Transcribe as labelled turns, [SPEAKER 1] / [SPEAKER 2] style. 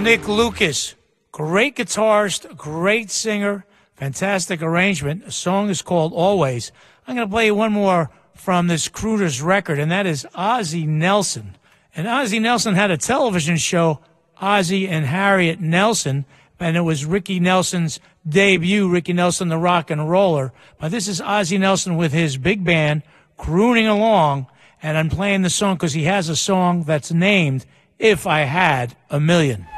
[SPEAKER 1] Nick Lucas. Great guitarist, great singer, fantastic arrangement. The song is called Always. I'm going to play you one more from this Crooners record, and that is Ozzie Nelson. And Ozzie Nelson had a television show, Ozzie and Harriet Nelson, and it was Ricky Nelson's debut, Ricky Nelson the Rock and Roller. But this is Ozzie Nelson with his big band crooning along, and I'm playing the song because he has a song that's named If I Had a Million.